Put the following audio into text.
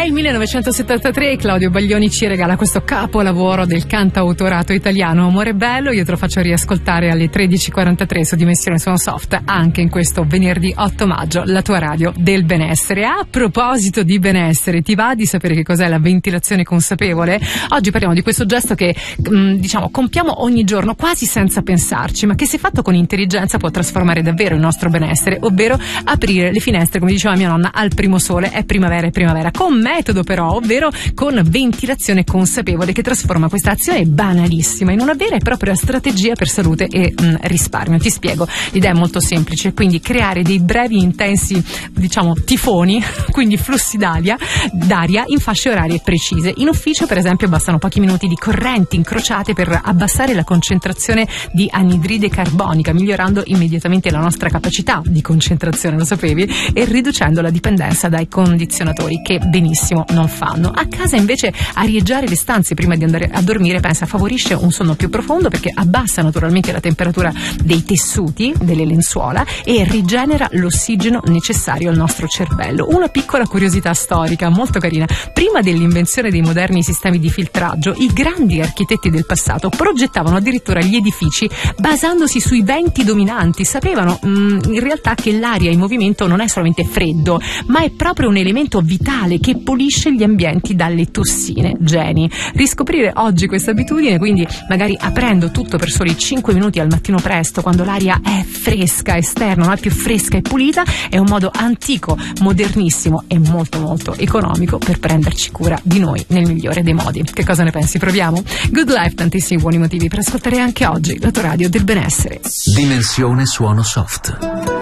Nel 1973 Claudio Baglioni ci regala questo capolavoro del cantautorato italiano, Amore bello. Io te lo faccio riascoltare alle 13:43 su Dimensione Suono Soft, anche in questo venerdì 8 maggio, la tua radio del benessere. A proposito di benessere, ti va di sapere che cos'è la ventilazione consapevole? Oggi parliamo di questo gesto che compiamo ogni giorno quasi senza pensarci, ma che se fatto con intelligenza può trasformare davvero il nostro benessere, ovvero aprire le finestre, come diceva mia nonna, al primo sole. È primavera, con metodo però, ovvero con ventilazione consapevole, che trasforma questa azione banalissima in una vera e propria strategia per salute e risparmio. Ti spiego, l'idea è molto semplice, quindi creare dei brevi intensi tifoni, quindi flussi d'aria in fasce orarie precise. In ufficio per esempio bastano pochi minuti di correnti incrociate per abbassare la concentrazione di anidride carbonica, migliorando immediatamente la nostra capacità di concentrazione, lo sapevi, e riducendo la dipendenza dai condizionatori, che benissimo non fanno. A casa invece arieggiare le stanze prima di andare a dormire, pensa, favorisce un sonno più profondo perché abbassa naturalmente la temperatura dei tessuti, delle lenzuola, e rigenera l'ossigeno necessario al nostro cervello. Una piccola curiosità storica molto carina: prima dell'invenzione dei moderni sistemi di filtraggio, i grandi architetti del passato progettavano addirittura gli edifici basandosi sui venti dominanti. Sapevano in realtà che l'aria in movimento non è solamente freddo, ma è proprio un elemento vitale che pulisce gli ambienti dalle tossine. Geni. Riscoprire oggi questa abitudine, quindi magari aprendo tutto per soli 5 minuti al mattino presto, quando l'aria è fresca esterna, non è più fresca e pulita, è un modo antico, modernissimo e molto molto economico per prenderci cura di noi nel migliore dei modi. Che cosa ne pensi? Proviamo? Good Life, tantissimi buoni motivi per ascoltare anche oggi la tua radio del benessere. Dimensione Suono Soft.